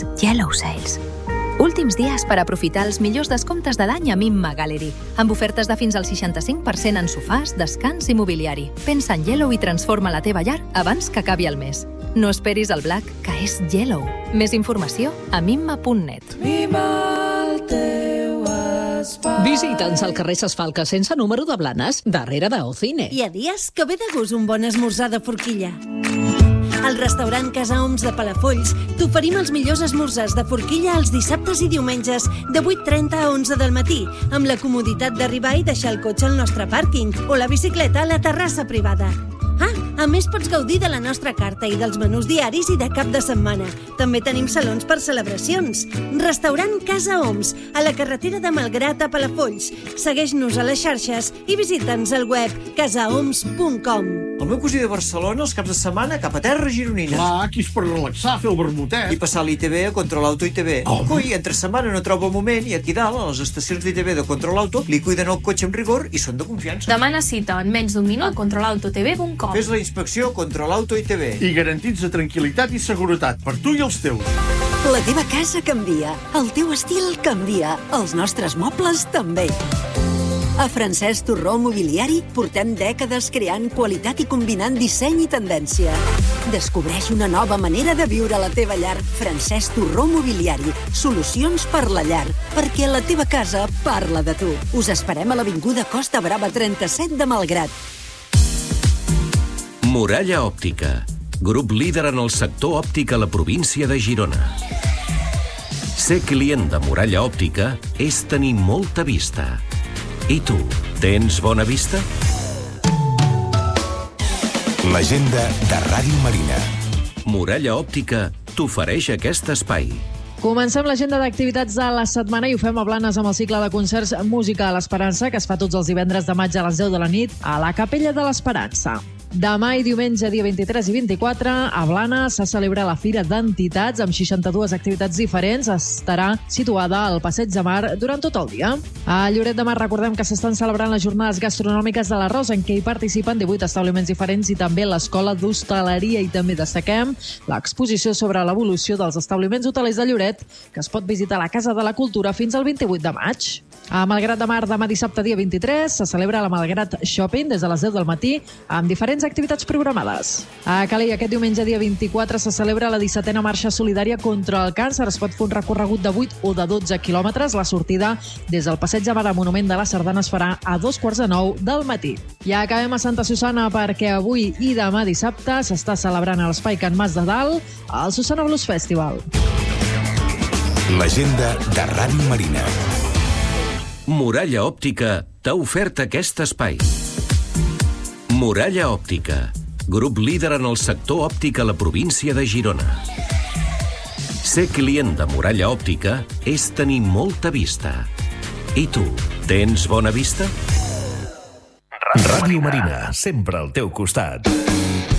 Sales, Yellow Sales. Últims dies per aprofitar els millors descomptes de l'any a Mimma Gallery, amb ofertes de fins al 65% en sofàs, descans i mobiliari. Pensa en Yellow i transforma la teva llar abans que acabi el mes. No esperis el Black, que és Yellow. Més informació a mimma.net. Visita'ns al carrer Ses Falques sense número de Blanes, darrere d'Ocine. Hi ha dies que ve de gust un bon esmorzar de forquilla. Al restaurant Casa Oms de Palafolls t'oferim els millors esmorzars de forquilla els dissabtes i diumenges de 8:30 a 11 del matí, amb la comoditat d'arribar i deixar el cotxe al nostre pàrquing o la bicicleta a la terrassa privada. A més pots gaudir de la nostra carta i dels menús diaris i de cap de setmana. També tenim salons per celebracions. Restaurant Casa Oms, a la carretera de Malgrat a Palafolls. Segueix-nos a les xarxes i visita'ns al web casaoms.com. El meu cosí de Barcelona, els caps de setmana, cap a terra gironines. Clar, aquí és per relaxar, fer el vermutet. I passar l'ITV a Control Auto ITV. Coi, entre setmana no troba moment i aquí dalt, a les estacions d'ITV de Control Auto, li cuiden el cotxe amb rigor i són de confiança. Demana cita en menys d'un minut a controlautotv.com. Fes la inspecció Control Auto ITV. I garantitza tranquil·litat i seguretat per tu i els teus. La teva casa canvia, el teu estil canvia, els nostres mobles també. A Francesc Torró Mobiliari portem dècades creant qualitat i combinant disseny i tendència. Descobreix una nova manera de viure a la teva llar. Francesc Torró Mobiliari. Solucions per la llar, perquè la teva casa parla de tu. Us esperem a l'Avinguda Costa Brava 37 de Malgrat. Muralla Òptica, grup líder en el sector òptic a la província de Girona. Ser client de Muralla Òptica és tenir molta vista. I tu, tens bona vista? L'agenda de Ràdio Marina. Muralla Òptica t'ofereix aquest espai. Comencem l'agenda d'activitats de la setmana i ho fem a Blanes amb el cicle de concerts Música a l'Esperança, que es fa tots els divendres de maig a les 10 de la nit a la Capella de l'Esperança. Demà i diumenge, dia 23 i 24, a Blanes se celebra la Fira d'Entitats amb 62 activitats diferents. Estarà situada al Passeig de Mar durant tot el dia. A Lloret de Mar recordem que s'estan celebrant les jornades gastronòmiques de l'Arròs, en què hi participen 18 establiments diferents i també l'Escola d'Hostaleria, i també destaquem l'exposició sobre l'evolució dels establiments hotelers de Lloret, que es pot visitar a la Casa de la Cultura fins al 28 de maig. A Malgrat de Mar, demà dissabte, dia 23, se celebra la Malgrat Shopping des de les 10 del matí amb diferents activitats programades. A Calella, aquest diumenge, dia 24, se celebra la 17a Marxa Solidària contra el Càncer. Es pot fer un recorregut de 8 o de 12 quilòmetres. La sortida des del Passeig de Mar al Monument de la Sardana es farà a 2:45 del matí. I acabem a Santa Susana perquè avui i demà dissabte s'està celebrant a l'Espai Can Mas de Dalt el Susana Blues Festival. L'agenda de Ràdio Marina. Muralla Òptica t'ha ofert aquest espai. Muralla Òptica, grup líder en el sector òptic a la província de Girona. Ser client de Muralla Òptica és tenir molta vista. I tu, tens bona vista? Ràdio Marina, sempre al teu costat.